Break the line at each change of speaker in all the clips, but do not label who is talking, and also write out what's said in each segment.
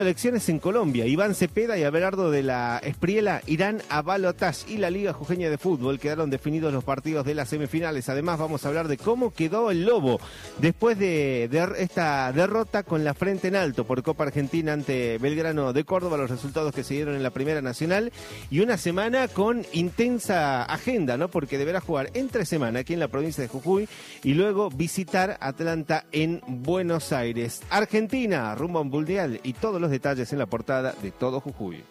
Elecciones en Colombia. Iván Cepeda y Abelardo de la Espriela irán a balotaje y la Liga Jujeña de Fútbol. Quedaron definidos los partidos de las semifinales. Además vamos a hablar de cómo quedó el Lobo después de esta derrota con la frente en alto por Copa Argentina ante Belgrano de Córdoba, los resultados que se dieron en la Primera Nacional y una semana con intensa agenda, ¿no? Porque deberá jugar entre semana aquí en la provincia de Jujuy y luego visitar Atlanta en Buenos Aires. Argentina rumbo a un mundial y todos los detalles en la portada de Todo Jujuy.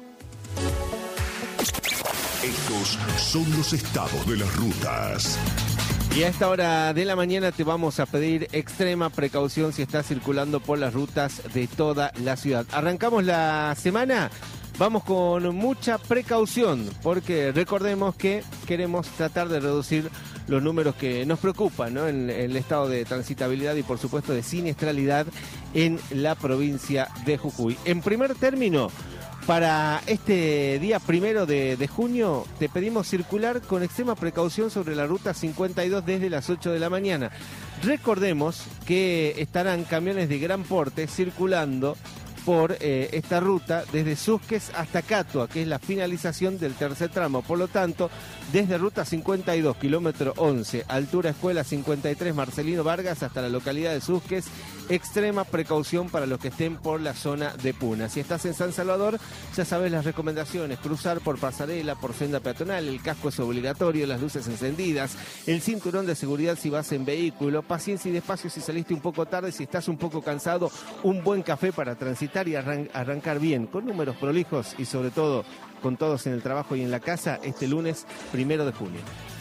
Estos son los estados de las rutas.
Y a esta hora de la mañana te vamos a pedir extrema precaución si estás circulando por las rutas de toda la ciudad. Arrancamos la semana, vamos con mucha precaución, porque recordemos que queremos tratar de reducir los números que nos preocupan, ¿no? En el estado de transitabilidad y por supuesto de siniestralidad en la provincia de Jujuy. En primer término, para este día 1 de junio te pedimos circular con extrema precaución sobre la ruta 52 desde las 8 de la mañana. Recordemos que estarán camiones de gran porte circulando por esta ruta desde Susques hasta Catua, que es la finalización del tercer tramo. Por lo tanto, desde ruta 52, kilómetro 11, altura Escuela 53, Marcelino Vargas, hasta la localidad de Susques, extrema precaución para los que estén por la zona de Puna. Si estás en San Salvador, ya sabes las recomendaciones: cruzar por pasarela, por senda peatonal, el casco es obligatorio, las luces encendidas, el cinturón de seguridad si vas en vehículo, paciencia y despacio si saliste un poco tarde, si estás un poco cansado, un buen café para transitar y arrancar bien, con números prolijos y sobre todo con todos en el trabajo y en la casa este lunes 1 de junio.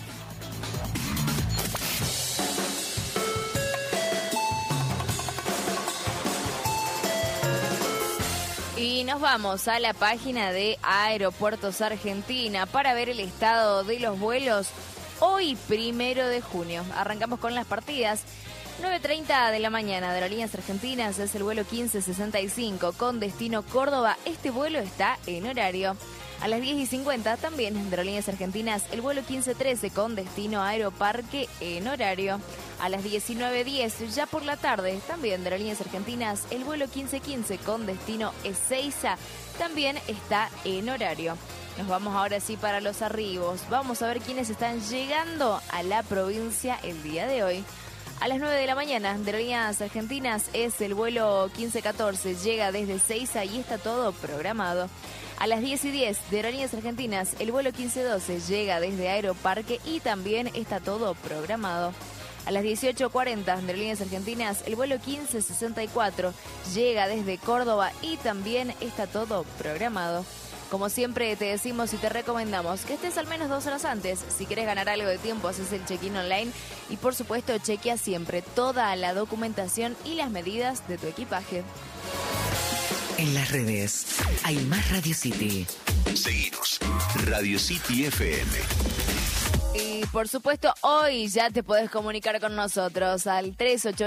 Y nos vamos a la página de Aeropuertos Argentina para ver el estado de los vuelos hoy 1 de junio. Arrancamos con las partidas. 9:30 de la mañana de Aerolíneas Argentinas es el vuelo 1565 con destino Córdoba. Este vuelo está en horario. A las 10:50 también de Aerolíneas Argentinas el vuelo 1513 con destino Aeroparque en horario. A las 19:10 ya por la tarde también de Aerolíneas Argentinas el vuelo 1515 con destino Ezeiza también está en horario. Nos vamos ahora sí para los arribos. Vamos a ver quiénes están llegando a la provincia el día de hoy. A las 9 de la mañana de Aerolíneas Argentinas es el vuelo 1514, llega desde Ezeiza y está todo programado. A las 10:10 de Aerolíneas Argentinas el vuelo 1512 llega desde Aeroparque y también está todo programado. A las 18:40 de Aerolíneas Argentinas el vuelo 1564 llega desde Córdoba y también está todo programado. Como siempre te decimos y te recomendamos que estés al menos 2 horas antes. Si querés ganar algo de tiempo, haces el check-in online y por supuesto chequea siempre toda la documentación y las medidas de tu equipaje.
En las redes hay más Radio City.
Seguinos, Radio City FM.
Y por supuesto, hoy ya te podés comunicar con nosotros al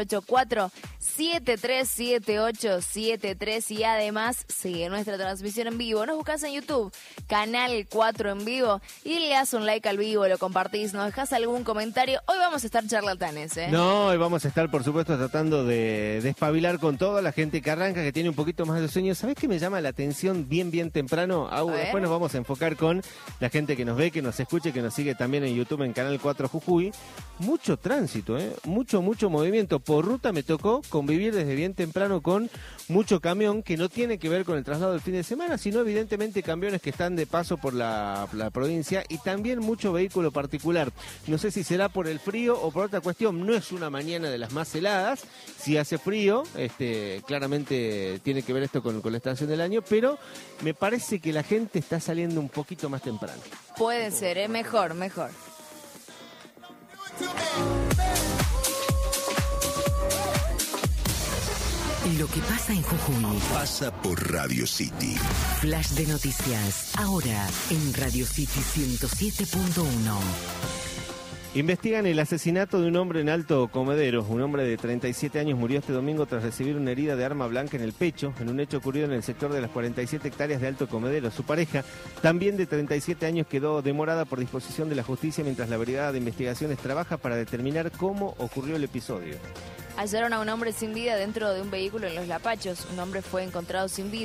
3884-737873 y además sigue nuestra transmisión en vivo. Nos buscas en YouTube, Canal 4 en vivo y le das un like al vivo, lo compartís, nos dejás algún comentario. Hoy vamos a estar charlatanes, ¿eh?
No, hoy vamos a estar, por supuesto, tratando de despabilar con toda la gente que arranca, que tiene un poquito más de sueño. ¿Sabés qué me llama la atención bien temprano? Después nos vamos a enfocar con la gente que nos ve, que nos escuche, que nos sigue también en YouTube, en Canal 4 Jujuy. Mucho tránsito, mucho movimiento. Por ruta me tocó convivir desde bien temprano con mucho camión que no tiene que ver con el traslado del fin de semana, sino evidentemente camiones que están de paso por la provincia y también mucho vehículo particular. No sé si será por el frío o por otra cuestión. No es una mañana de las más heladas. Si hace frío, claramente tiene que ver esto con la estación del año, pero me parece que la gente está saliendo un poquito más temprano.
Puede ser, mejor.
Lo que pasa en Jujuy
Pasa por Radio City.
Flash de noticias, ahora en Radio City 107.1.
Investigan el asesinato de un hombre en Alto Comedero. Un hombre de 37 años murió este domingo tras recibir una herida de arma blanca en el pecho, en un hecho ocurrido en el sector de las 47 hectáreas de Alto Comedero. Su pareja, también de 37 años, quedó demorada por disposición de la justicia mientras la Brigada de Investigaciones trabaja para determinar cómo ocurrió el episodio.
Hallaron a un hombre sin vida dentro de un vehículo en Los Lapachos. Un hombre fue encontrado sin vida.